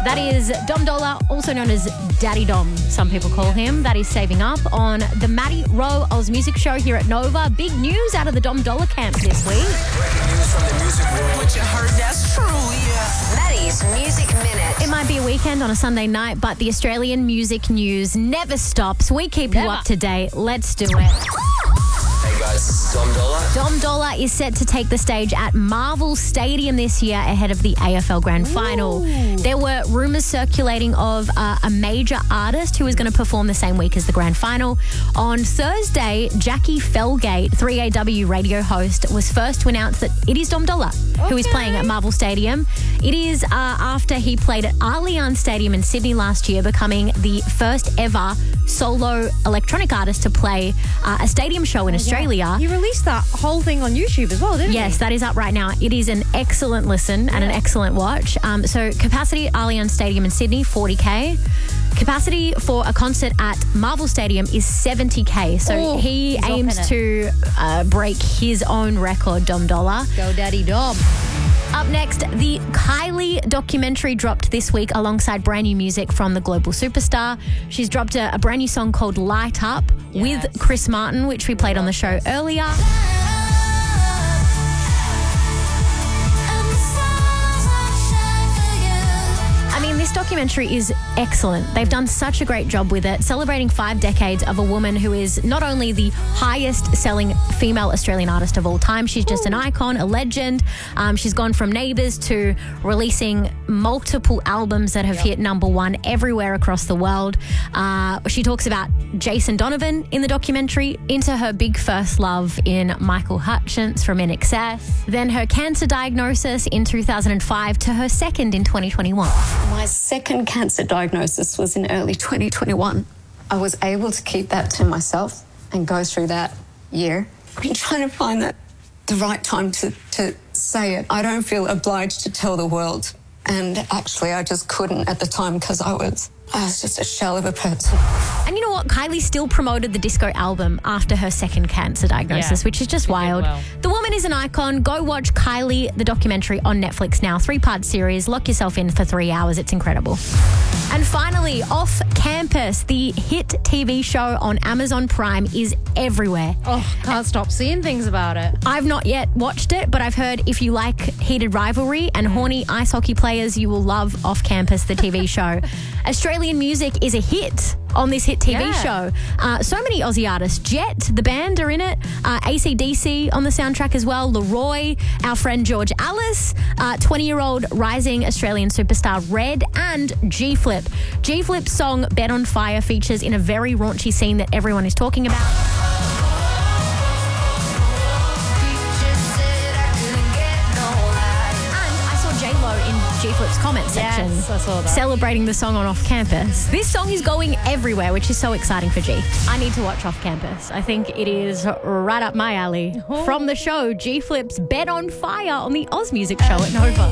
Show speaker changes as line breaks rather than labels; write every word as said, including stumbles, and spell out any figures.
That is Dom Dolla, also known as Daddy Dom, some people call him. That is Saving Up on the Maddie Rowe Oz Music Show here at Nova. Big news out of the Dom Dolla camp this week.
Breaking news from the music world. What you heard, that's true, yeah.
Maddie's Music Minute.
It might be a weekend on a Sunday night, but the Australian music news never stops. We keep
Never.
you up to date. Let's do it.
Hey guys, this is Dom Dolla.
Dom Dolla is set to take the stage at Marvel Stadium this year ahead of the A F L Grand Final. There were rumours circulating of uh, a major artist who is going to perform the same week as the Grand Final. On Thursday, Jackie Felgate, three A W radio host, was first to announce that it is Dom Dolla who is playing at Marvel Stadium. It is uh, after he played at Allianz Stadium in Sydney last year, becoming the first ever solo electronic artist to play uh, a stadium show in Australia.
He released that whole thing on YouTube as well, didn't he?
Yes, that is up right now. It is an excellent listen and an excellent watch. Um, so capacity at Allianz Stadium in Sydney, forty K. Capacity for a concert at Marvel Stadium is seventy K. So
Oh,
he
he's
aims
up in
to uh, break his own record, Dom Dolla.
Go Daddy Dom.
Up next, the Kylie documentary dropped this week alongside brand new music from the global superstar. She's dropped a, a brand new song called Light Up
Yes.
with Chris Martin, which we played on the show earlier. I mean, this documentary is excellent. They've done such a great job with it, celebrating five decades of a woman who is not only the highest selling female Australian artist of all time, she's just an icon, a legend. Um, she's gone from Neighbours to releasing multiple albums that have hit number one everywhere across the world. Uh, she talks about Jason Donovan in the documentary, into her big first love in Michael Hutchence from I N X S, then her cancer diagnosis in two thousand five to her second in twenty twenty-one.
My second cancer diagnosis was in early twenty twenty-one. I was able to keep that to myself and go through that year. I've been trying to find that the right time to, to say it. I don't feel obliged to tell the world. And actually, I just couldn't at the time because I was, I was just a shell of a person.
And you know what? Kylie still promoted the disco album after her second cancer diagnosis,
Yeah,
which is just
she did
wild.
well.
The woman is an icon. Go watch Kylie, the documentary on Netflix now. Three-part series. Lock yourself in for three hours. It's incredible. And finally, Off Campus, the hit T V show on Amazon Prime, is everywhere.
Oh, can't stop seeing things about it.
I've not yet watched it, but I've heard if you like heated rivalry and horny ice hockey players, you will love Off Campus, the T V show. Australian music is a hit on this hit T V
Yeah.
show. Uh, so many Aussie artists. Jet, the band, are in it. Uh, A C D C on the soundtrack as well. Leroy, our friend George Alice, uh, twenty-year-old rising Australian superstar Red, and G-Flip. G-Flip's song Bed on Fire features in a very raunchy scene that everyone is talking about. G-Flip's comment section,
Yes, I saw that.
celebrating the song on Off Campus. This song is going everywhere, which is so exciting for G. I need to watch Off Campus. I think it is right up my alley. From the show, G-Flip's Bed on Fire on the Oz Music Show at Nova.